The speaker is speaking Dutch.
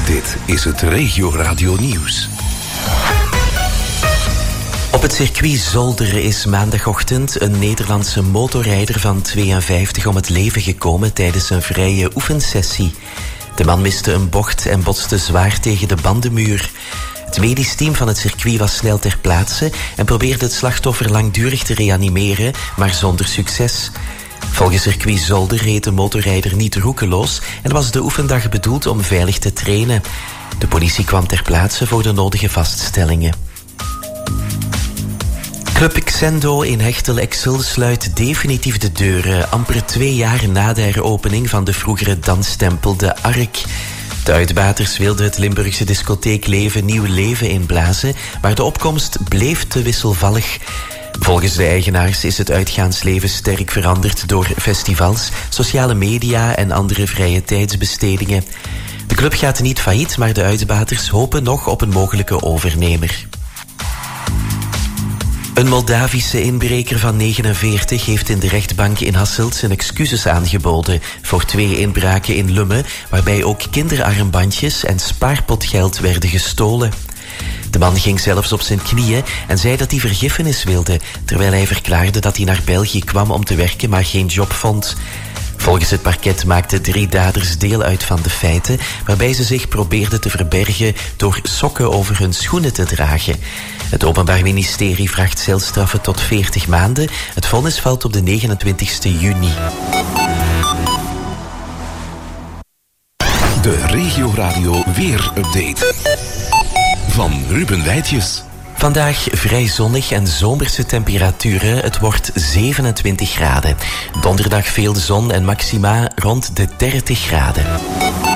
Dit is het Regio Radio Nieuws. Op het circuit Zolderen is maandagochtend een Nederlandse motorrijder van 52 om het leven gekomen tijdens een vrije oefensessie. De man miste een bocht en botste zwaar tegen de bandenmuur. Het medisch team van het circuit was snel ter plaatse en probeerde het slachtoffer langdurig te reanimeren, maar zonder succes. Volgens circuit Zolder reed de motorrijder niet roekeloos en was de oefendag bedoeld om veilig te trainen. De politie kwam ter plaatse voor de nodige vaststellingen. Club Xendo in Hechtel-Exel sluit definitief de deuren, amper 2 jaar na de heropening van de vroegere danstempel De Ark. De uitbaters wilden het Limburgse discotheekleven nieuw leven inblazen, maar de opkomst bleef te wisselvallig. Volgens de eigenaars is het uitgaansleven sterk veranderd door festivals, sociale media en andere vrije tijdsbestedingen. De club gaat niet failliet, maar de uitbaters hopen nog op een mogelijke overnemer. Een Moldavische inbreker van 49 heeft in de rechtbank in Hasselt zijn excuses aangeboden voor 2 inbraken in Lummen, waarbij ook kinderarmbandjes en spaarpotgeld werden gestolen. De man ging zelfs op zijn knieën en zei dat hij vergiffenis wilde, terwijl hij verklaarde dat hij naar België kwam om te werken, maar geen job vond. Volgens het parket maakten 3 daders deel uit van de feiten, waarbij ze zich probeerden te verbergen door sokken over hun schoenen te dragen. Het Openbaar Ministerie vraagt celstraffen tot 40 maanden. Het vonnis valt op de 29e juni. De Regio Radio Weer-update. Van Ruben Wijtjes. Vandaag vrij zonnig en zomerse temperaturen. Het wordt 27 graden. Donderdag veel zon en maxima rond de 30 graden.